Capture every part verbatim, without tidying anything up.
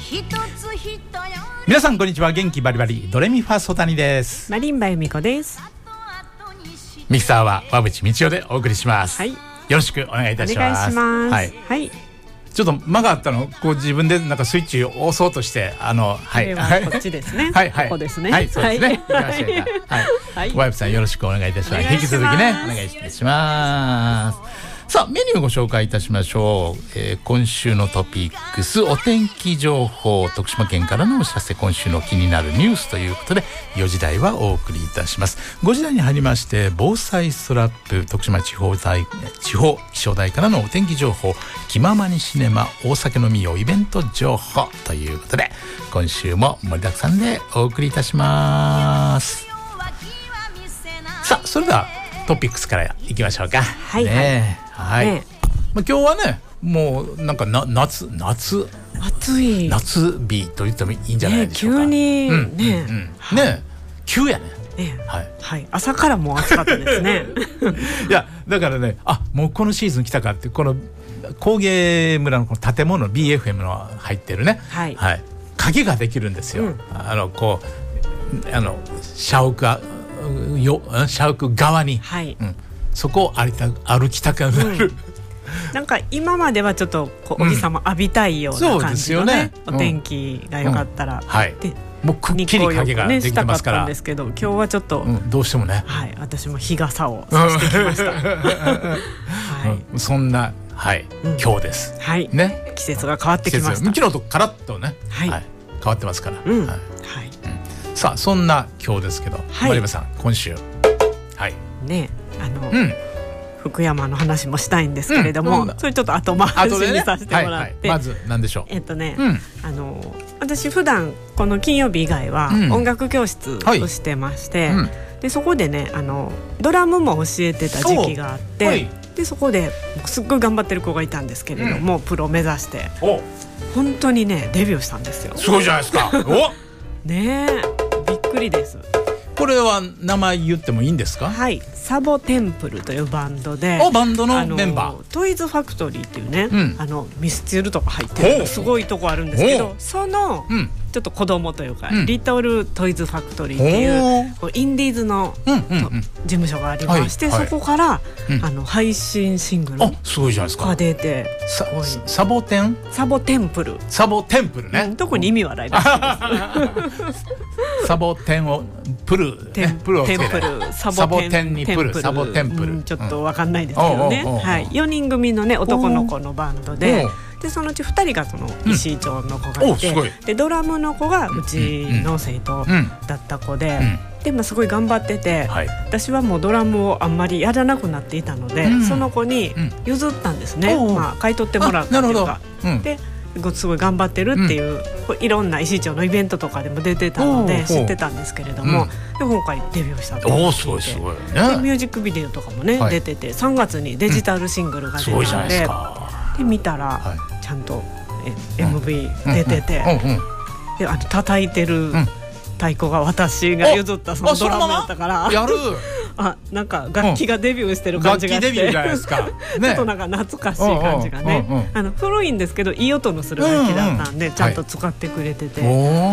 皆さんこんにちは。元気バリバリドレミファソタニです。 マリンバ由美子です。 ミキサーは和淵道夫でお送りします、はい、よろしくお願いいたします。 お願いします、 はいはい、ちょっと間があったのこう自分でなんかスイッチを押そうとしてあのはいこっちですねはいはいここですねはいそうですね、はい、行きましょうか。はい、和淵さんよろしくお願いいたします。引き続きねお願いいたします。さあメニューをご紹介いたしましょう、えー、今週のトピックスお天気情報、徳島県からのお知らせ、今週の気になるニュースということでよじ台はお送りいたします。ごじ台に入りまして防災ストラップ、徳島地方台地方気象台からのお天気情報、気ままにシネマ、大酒飲み用イベント情報ということで今週も盛りだくさんでお送りいたします。さあそれではトピックスからいきましょうか。 はいねはい、ね、まあ、今日はねもうなんかな夏夏暑い夏日と言ってもいいんじゃないでしょうか、 ね、急にね、うんうんうん、ね急やねね、はいはい、朝からもう暑かったですねいやだからねあもうこのシーズン来たかってこの工芸村のこの建物 ビーエフエム の入ってるね、はいはい、影ができるんですよ、うん、あのこうあの社屋よ社屋側に、はいうん、そこを歩きた、歩きたくなる、うん、 なんか今まではちょっとこうお日様浴びたいような感じのね、うんねうん、お天気が良かったら、うんはい、でもうくっきり影ができてますから、 ね、したかったんですけど今日はちょっと、うん、 どうしてもね、 はい、私も日傘をさしてきました、はいうん、そんな、はいうん、今日です、 はいね、季節が変わってきました。 昨日とカラッとね、はいはい、変わってますから、うんはいはいうん、さあそんな今日ですけど、はい、マリバさん今週はいねあの、うん福山の話もしたいんですけれども、うん、それちょっと後回しにさせてもらって、 ねはいはい、まず何でしょう。 えっとね、うん、あの私普段この金曜日以外は音楽教室をしてまして、うんはい、でそこでねあのドラムも教えてた時期があって、はい、でそこですっごい頑張ってる子がいたんですけれども、うん、プロ目指して本当にねデビューしたんですよ。 すごいじゃないですかおねえびっくりです。 これは名前言ってもいいんですか。 はいサボテンプルというバンドでバンドのメンバートイズファクトリーっていうね、うん、あのミスチルとか入ってるすごいとこあるんですけどその、うん、ちょっと子供というか、うん、リトルトイズファクトリーっていうインディーズの、うんうんうん、事務所がありまして、はいはい、そこから、うん、あの配信シングルが出てすごいサボテンサボテンプルサボテンプルね、うん、 特に意味はないらしいですサボテンをプル、ね、プルをつけてサボテンにプルサボテンプル、うん、ちょっと分かんないですけどね、うんはい、よにん組の、ね、男の子のバンドででそのうちふたりがその石井町の子がいて、うん、でドラムの子がうちの生徒だった子で、うんうんでまあ、すごい頑張ってて、はい、私はもうドラムをあんまりやらなくなっていたので、うん、その子に譲ったんですね、うんまあ、買い取ってもらったというか、うん、ですごい頑張ってるっていう、うん、いろんな石井町のイベントとかでも出てたので知ってたんですけれども、うん、で今回デビューしたとおすごいすごい、ね、 でミュージックビデオとかもね、はい、出ててさんがつにデジタルシングルが出たので、うん、すごいじゃないですか。で見たら、はい、ちゃんとえ エムブイ 出てて、うんうんうんうん、であの叩いてる太鼓が私が譲ったそのドラムだったからやるあなんか楽器がデビューしてる感じがして、うん、楽器デビューじゃないですか、ね、ちょっとなんか懐かしい感じがね、うんうんうん、あの古いんですけどいい音のする楽器だったんで、うんうん、ちゃんと使ってくれてて、はい、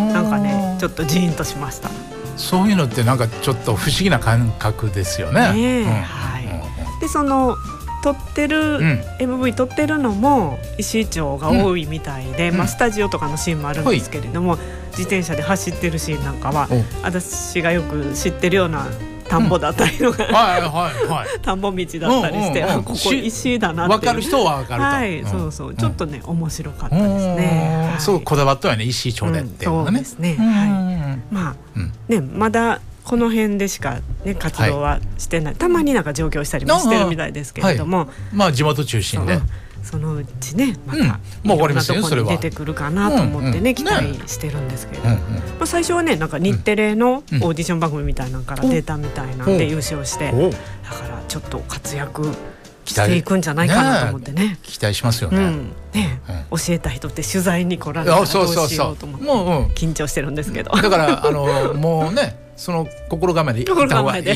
なんかねちょっとジーンとしました。 そういうのってなんかちょっと不思議な感覚ですよね。 ね、うんはい、でその撮ってる、うん、エムブイ 撮ってるのも石井町が多いみたいで、うんまあ、スタジオとかのシーンもあるんですけれども、うん、自転車で走ってるシーンなんかは、うん、私がよく知ってるような田んぼだったりとか、うんはいはいはい、田んぼ道だったりして、うんうんうん、ここ石井だなっていう分かる人は分かると、 はい、うん、そうそうちょっとね、うん、面白かったですね、はい、 そうこだわったよね石井町でっていうのがね、 うん、そうですね、はい、まあ、うん、ねまだこの辺でしか、ね、活動はしてない、はい、たまになんか上京したりもしてるみたいですけれども、はい、 まあ地元中心でそ, そのうちねまた、うん、いろんなところに出てくるかなと思ってね、うんうん、期待してるんですけれども、うんうんまあ、最初はねなんか日テレのオーディション番組みたいなのから出たみたいなんで優勝して、だからちょっと活躍していくんじゃないかなと思って ね, ね期待しますよね、うんねうん、教えた人って取材に来られたらどうしようと思って緊張してるんですけど、 だからあのもうねその心構えでいった方がいい